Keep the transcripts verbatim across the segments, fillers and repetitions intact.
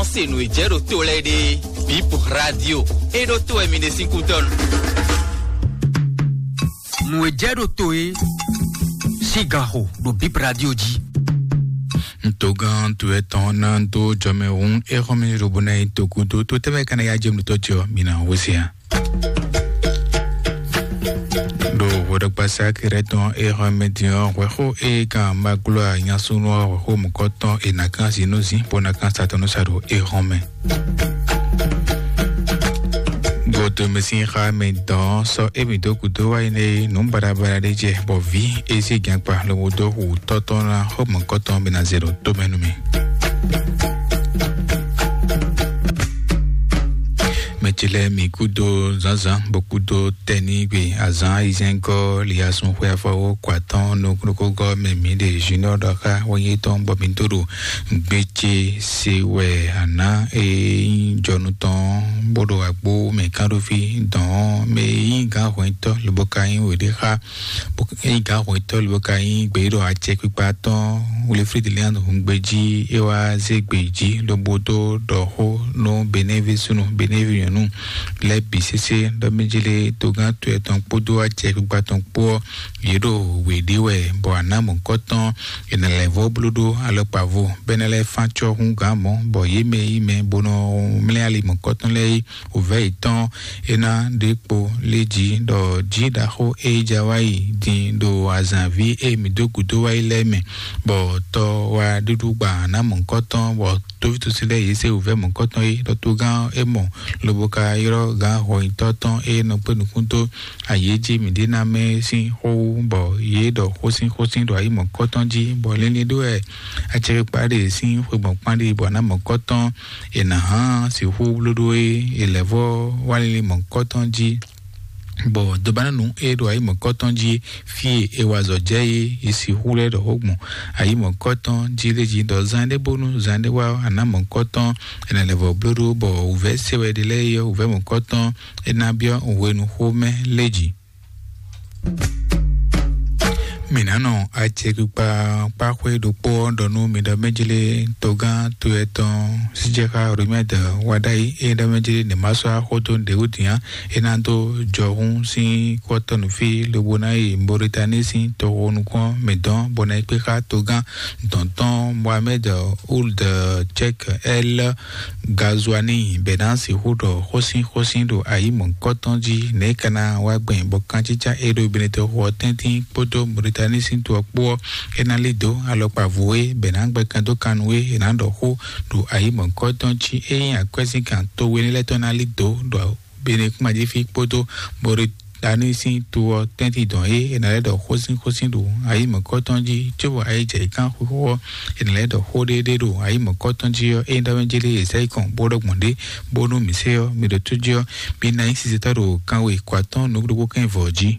se no ejero to le de Bip Radio e do to e mine cinco ton no ejero to e Sigaho do Bip Radio di Togan tu etona to jameun e romi robonai to kuto to teme kana ya jem to jo mina wosia do wodak pasa kireton e remedio wo e ka magloa nyasuno wo mkoto e nakansi nozi pona kansa tono saro e rome Goto mesin kha mento so ebito kuto wa ine num barabara de je bo vi e se gan pa lo do hu totona ho mkoto bina zero to menumi Mechele mi kudo zaza bokudo teni gbe azan izenko liasun fwe afawo kwatan no kroko go memi de junior doka woye ton bo bintoro gbeche sewe ana e jonuton bodo agbo me karofi don me inga hoito loboka yin wede ha inga hoito loboka yin gbero ache pipa ton ule free de land ngbeji ewa zegbeji lobodo doho no benevisu no benevisu no le bisese do mejele togan to eton podo ache pipa ton po yero wede we bo anamu koton ina levo bludo alopavo benele fancho hunga mo bo yeme yime bono mle ali mo koton le ouve itan ena depo leji do jida ho e jawai din do azanvi e midoku do wa ileme bo to wa dudugba na mo koton bo to to sile yese ouve mo koton e do to gan e mo loboka iro ga ho itoton e no pe nukunto ayeji midina me sin ho bo ye do hosin hosin do ai mo koton ji bo lele do e a chere pare sin ho bo pande bo na mo koton e na ha si ho bludo e elevo wali mo koton ji bo do bananu e do ai mo koton ji fi e wazo je e si hule do hogmo ai mo koton ji leji do zande bonu zande wa ana mo koton e na level bludo bo uve sewe de le yo uve mo koton e na bio uwe nu home leji Minano a chekupa pa kwe do po do no mi da mejele toga to eton sijeka rumeda wadai e da mejele ne maswa hoton de utia enando jorun si koton fi le bonai Mauritanie si to onu ko medon bonai peka toga tonton Mohamed Ould Cheikh El Ghazouani bedansi hudo hosin hosin do ai mon kotonji ne kana wa gben bokanchicha e do beneto hotentin poto Mauritanie Nisin to akpo enalido alopa voe benangbe kando kanwe enando ho do ai mon kotonchi e akwesi kan to wenile tonalido do bene kuma jifi poto borit dani sin to tenti don e enale do hosin hosin do ai mon kotonji chobo ai je kan ho enale do ho de de do ai mon kotonji yo e ndawenjele esai kon bodo monde bono miseo mi do tujo bina insisitaro kanwe kwaton no grupo kan voji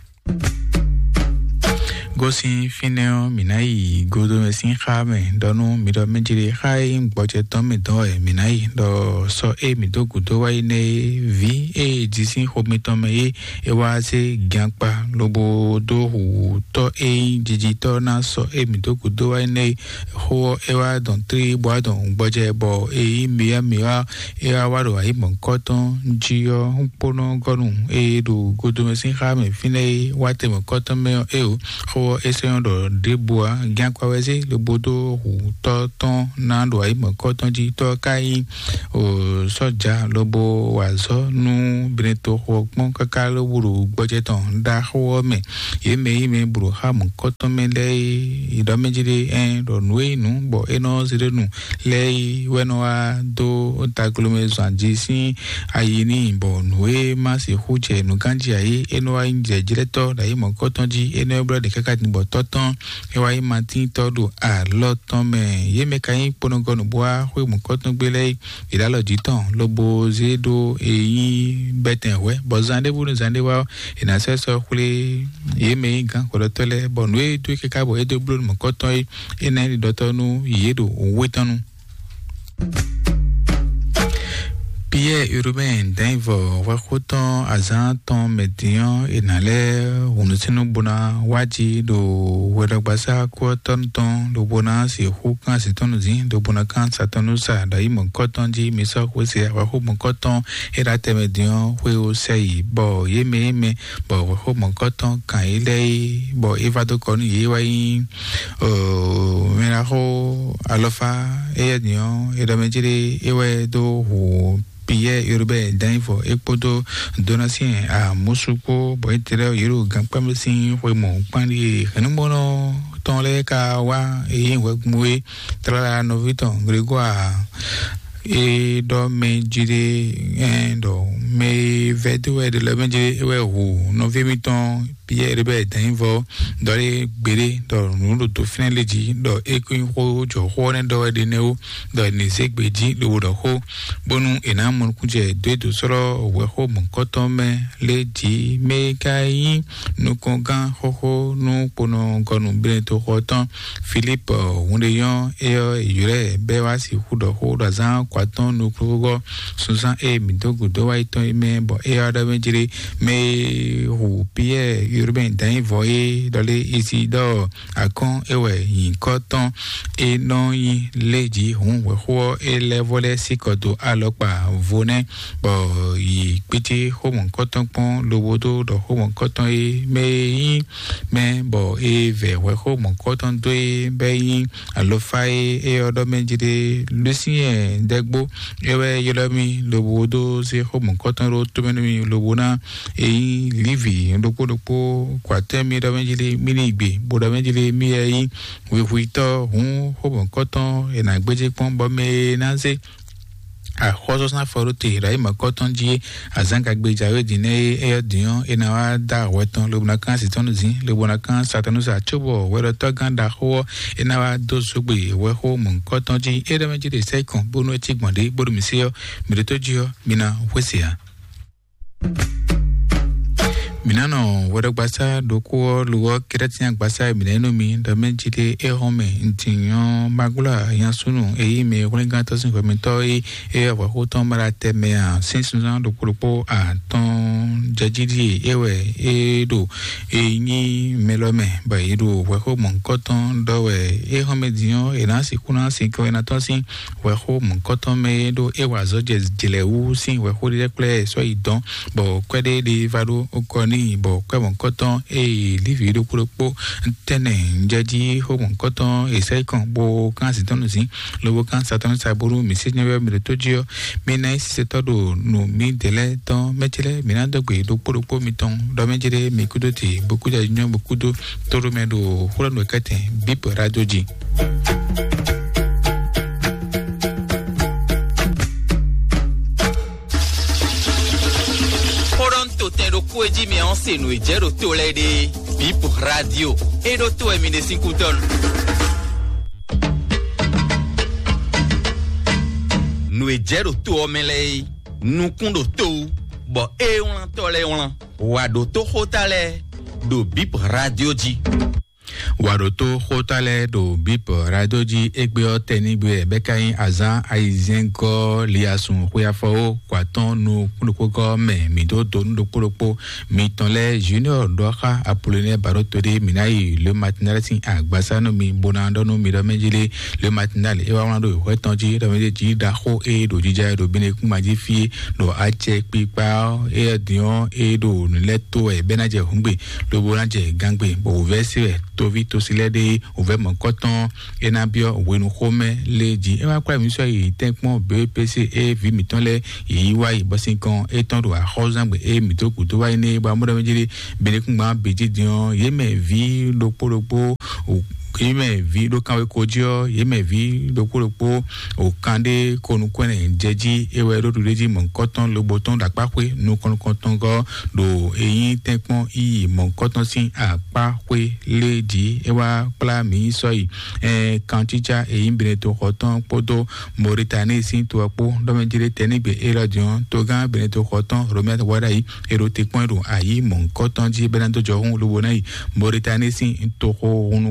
Gosi fineo minai godo mesin khame donu mido menjiri khai boche tome do e minai do so e mido gudo wa ine vi e jisin homi tome e e wa se gyangpa lobo do hu to e jijito na so e mido gudo wa ine ho e wa don tri bo don boje bo e miya miya e wa waro ai mon koton jio unpono gonu e do godo mesin khame fine wate mon koton me e o ese do deboa gan kwa weze le bodo hu to ton na do ai mo koton ji to kai o soja lobo wazo nu breto ho pon kaka lo buru gboje ton da ho me ye me me buru ha mo koton me le ido mejide en do nwe nu bo eno zire nu le weno a do taglome zanji si ayini bo nwe ma si huje nu ganji ai eno a inje jireto da ai mo koton ji eno bro de kaka ni bo toton e wa imantin todo a loton me ye me kayin ponogonu boa hwe mu koton gbele idalo jiton lobo zedo eyin beten we bo zande bu zande wa ina seso kule ye me gan ko tole bonu e tu ke ka bo e do blu mu koton e na ni dotonu yedo wetanu pi Pierre urbain d'Invo, Wakoton, Azanton, Median, et Nale, Unusino Bona, Waji, do Wedabasa, Quatonton, do Bona, si Hukan, Sitonuzi, do Bonacan, Satanusa, Daimon Cotonji, Missa, Wese, Wahomon Coton, et la Temedian, Weo Sei, Bo, Yeme, Me, Bo, Wahomon Coton, Kaile, Bo, Evado Koni, Yewain, Meraho, Alofa, Eadion, et la Medjere, Ewe, do, Pierre urbain d'Invo, Epodo, Donatien, à Mosuko, Boetere, Yuru, Gampamsin, Wemo, Pandi, Renumono, Tonle, Kawa, et Wekmoué, Trala Noviton, Grégoire, et do me jiri do me vetu e de le me jiri e wu no vimiton Pierre be d'Invo do le gbere do nu do finale ji do ekun ho jo ho ne do de neu do ni segbeji do do ho bonu ena mon kuje de do soro we ho mon kotome le ji me kai nu kongan ho ho nu pono gonu be to hotan Philippe Wondeyon e yure be wasi hu do ho do zan Quaton no Krugo, Susan E. Midogo, Dowaito, me, bo, e ada menjiri, me, hu, Pierre, urbain, d'Invo, e, dole, Isidore, Akon, ewe, yin, Coton, e, non, yin, leji, hun, we, ho, e, le, vole, sikoto, alokpa, vone, bo, yi, piti, homon, Coton, pon, lobodo, do, homon, Coton, e, me, yin, me, bo, e, ve, we, homon, Coton, dwe, be, yin, alofa, e, e, ada menjiri, Lucien, de Bo, ewe yelami lobodo se homo cotton ro to menu lobona e livi ndoko doko kwate mi da menjile mini gbe bo da menjile mi ayi we huito hun homo cotton e na gbeje pon bo me na se a hosos na forute rai ma cotton ji azanga gbeja we dine e dion e na da weton lobona kan siton zi lobona kan satanu sa chobo we ro to ganda ho e na do sugbe we ho mon cotton ji e da menjile sai kon bonu ti gbonde bodu misio mi to jio mina wesia Minano, wada gbasa doko luwa kiratinya gbasa mineno mi da menjile e home ntinyo magula yansunu e ime kulinga tosin komento e e wa hoton marate me a sensunan doko doko a ton jajidi ewe e do e ni melome ba e do wa ho mon koton do we e home dion e na sikuna sinko na tosin wa ho mon koton me do e wa zo jele u sin wa ho de kle so idon bo kwede de vado okoni ni bo kwa mon coton e livi do kuropo tene njaji ho mon coton e sai kon bo kan siton si lo bo kan saton saburu mi se nyawe mi to jio mi na se todo no mi dele ton metele mi na do gbe do kuropo mi ton do menjere mi kudoti beaucoup de union beaucoup de toro me do hura no kate bip radio ji Kueji me onse no ejero to lady Bip Radio e do to emine cinco ton no ejero to omele no kundo to bo e on to le on wa do to hotale do Bip Radio ji Waroto hotale do Bip Radio ji egbe oteni gbe bekayin azan aizenko liasun huyafo kwaton no kunuko me mi do do no kuropo mi tonle junior doka Apollinaire Barotode minai le matinal sin agbasa no mi bonando no mi do menjile le matinal e wa do wetonji do menji da ho e do jija do bine kumaji fi do ache pipa e dion e do leto e benaje hungbe do bonanje gangbe bo vesi to vito silede ove mon coton enabio wenu home leji e wa kwa mi so yi tenpon B P C e vi mi tonle yi wa yi bosin kan e ton do a hozangbe e mi to ku to wa ni ba mo do menjiri benekun gba beji dion yeme vi lopolopo yeme vi do kan we kojo yeme vi do kolopo o kande konu kwene jeji ewe do leji mon coton lo boton da pape no kon coton go do eyin tenpon yi mon coton sin apape leji ewa pla mi so yi eh kanticha eyin bere to coton podo Mauritanie sin to apo do menjire tenigbe erodion to gan bere to coton romet wada yi ero te point do ayi mon coton ji benando jo hun lo bona yi Mauritanie sin to ho hunu ko men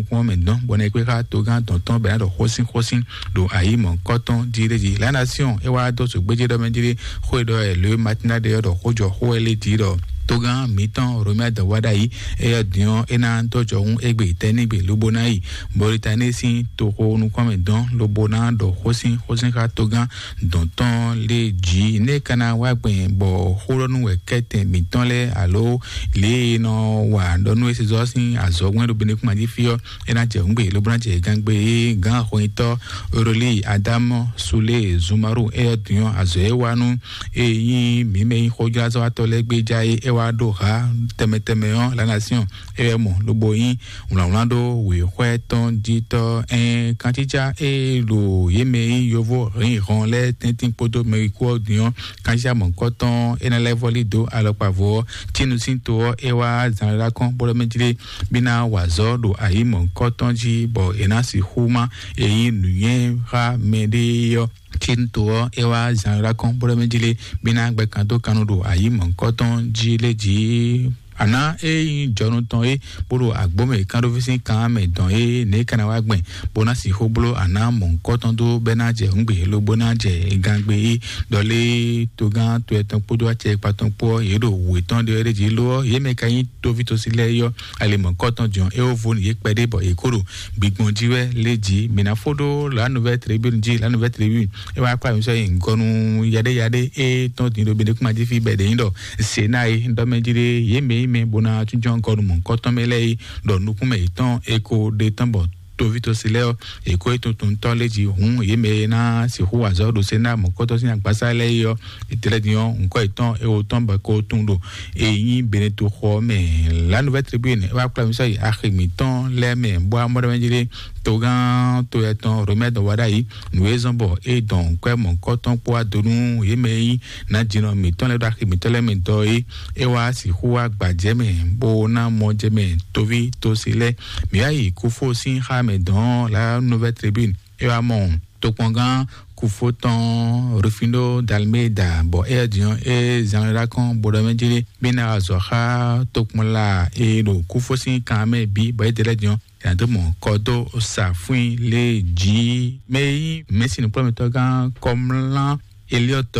don bonne pe ka to gan ton ton ben do hosin hosin do ayi mon coton dire di la nation e wa do so gbeje do men dire ho do e le matinal de do hojo ho ele di do togan mitan romia da wadai e dion ena to joun egbe tenigbe lobonai boritane sin to ko nu come don lobona do hosin hosin ka togan don ton le ji ne kana wa gbe bo horonu we kete mitan le alo le no wa do nu se zo sin azogwen do bene kuma di fio ena je ngbe lobona je gangbe gan hoito oroli adamo sule zumaru e dion azoe wanu e yin mi me hoja zo atolegbe jai e do ha teme teme on la nation e mo lo boyin unlando we kweton dito en kantija e lo yeme yovo rin ron le tintin poto meriko dion kanja mon coton en le volido alo pavo tinu sinto e wa zanla kon bolo menjile bina wazo do ayi mon coton ji bo enasi huma e yin nuye ha medio tinto ewa zanra kon bolo menjile bina gbe kan to kanudo ayi mon coton ji leji ana e jonu ton e bolo agbome kan do fisin kan me don e ne kana wa gbin bona si hoblo ana mon coton do benaje ngbe lo bonaje gangbe e dole to gan to etan podo ache paton po e do we ton de reji lo ye me kan to vito sile yo ale mon coton jon e o voni ye pede bo e koro bigbon jiwe leji mina fodo la nouvelle tribune ji la nouvelle tribune e wa pa mi so ngonu yade yade e ton din do bede kuma ji fi bede ndo senai ndo menjire ye me me bona tunjon ko mon coton mele do nukume itan eko de tambo to vito sileo eko eto ton to leji hun ye me na si hu azo do sena mon coton sin agbasa le yo itele dion nko itan e o ton ba ko tundo e yin beneto ho me la nouvelle tribune wa pra mi so yi akhimitan le me bo amore menjire togan to eton remède wadai nuezombo e don kwe mon coton po adonu ye me na jino mi ton le do akhimitan le me do e e wa si hu agbaje me bo na mo je me tovi to sile mi ayi kufo sin ha me don la nouvelle tribune e wa mon to pongan kufo ton refindo d'Almeida bo e dion e zanra kon bo do menjire bina azoha to ponla e do kufo sin kan me bi bo e de dion ya de mon kodo sa fun le ji me merci nous promettons gan comme là Elliot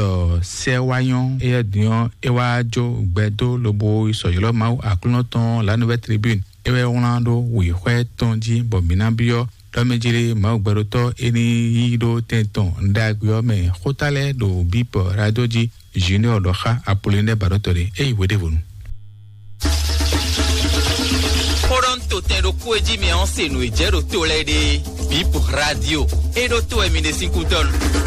Sewayon e dion e wa jo gbedo lobo isoyolo ma akulonton la nouvelle tribune e we onando we kweton ji bo binabio do mejire ma gberoto eni yido tenton ndagyo me hotale do bip radio ji junior do ha Apollinaire Barotore e wede vonu Toronto tendo kweji me onse no ejero to lede bip radio e do to emine cinquanton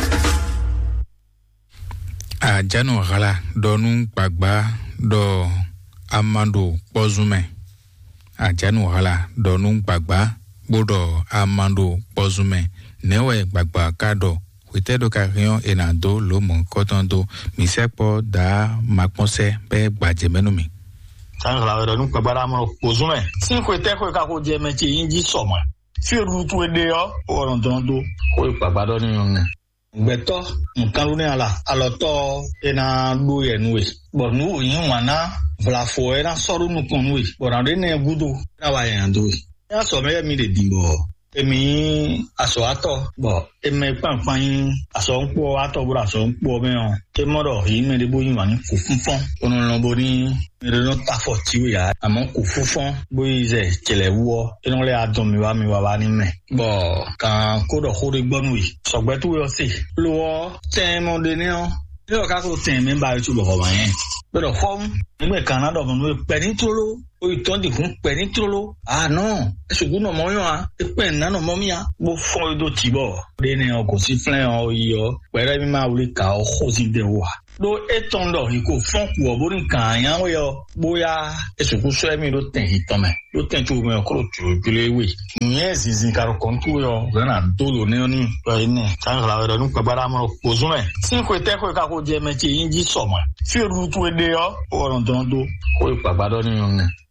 a jano gala donu gbagba do amando pozume a jano gala donu gbagba bodo amando pozume newe gbagba kado witedo karion enado lo mon kotondo mi sepo da maponse be gbaje menumi sangla wero nu gbagba mo pozume si ko te ko ka ko je meche yinji soma fi rutu ede yo oron tondo ko gbagba do ni yun gbeto nkan lu ni ala aloto ena lu yenwe bo nu yin wana vla fo era soru nu konwe bo na de ne gudo na wa yan do ya so me mi de dimbo emi aso ato bo emi panpan aso npo ato bura aso npo me on te moro yi me de boyin wa ni funfun onu lo bo ni re no ta fo ti ya amo ku funfun bo ize kele wo enu le adon mi wa mi wa ba ni me bo kan ko do ho de gbonu yi so gbe tu yo si lo te mo de ni o yo ka ko ten me ba tu lo ho ba yen pero home me Canada mo pe ni tolo o iton di fun pe ni tolo ah non esugun no mo yan a e pe na no mo mi a mo fo do ti bo de ni o ko si flen o yo pere mi ma wuli ka o ho si de wa do eton do iko fon ku o borin kan yan we yo boya esugun so emi do ten hiton me do ten tu me ko tu pile we yes izin karo kon tu yo na do lo ni oni pa ni kan la we do nu pa bara mo ko zume si ko te ko ka ko je me ti yin ji so mo fi ru tu ede yo o ron don do ko pa ba do ni yun